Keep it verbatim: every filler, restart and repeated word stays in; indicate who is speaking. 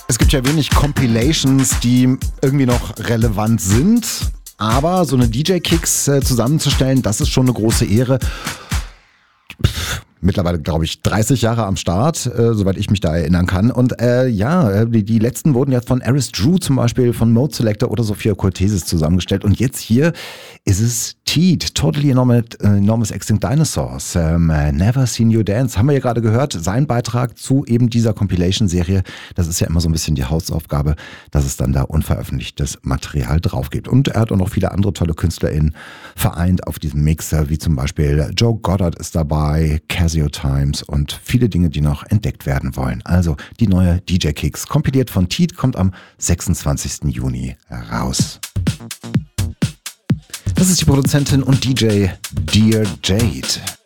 Speaker 1: Es gibt ja wenig Compilations, die irgendwie noch relevant sind, aber so eine D J-Kicks äh, zusammenzustellen, das ist schon eine große Ehre. Pff. Mittlerweile, glaube ich, dreißig Jahre am Start, äh, soweit ich mich da erinnern kann. Und äh, ja, die, die letzten wurden jetzt von Aris Drew zum Beispiel, von Mode Selector oder Sophia Cortesis zusammengestellt. Und jetzt hier ist es Teed, Totally Enormous, Enormous Extinct Dinosaurs, ähm, Never Seen You Dance. Haben wir ja gerade gehört, sein Beitrag zu eben dieser Compilation-Serie. Das ist ja immer so ein bisschen die Hausaufgabe, dass es dann da unveröffentlichtes Material drauf gibt. Und er hat auch noch viele andere tolle KünstlerInnen vereint auf diesem Mixer, wie zum Beispiel Joe Goddard ist dabei, Casio Times und viele Dinge, die noch entdeckt werden wollen. Also die neue D J-Kicks, kompiliert von Teed, kommt am sechsundzwanzigsten Juni raus. Das ist die Produzentin und D J Dear Jade.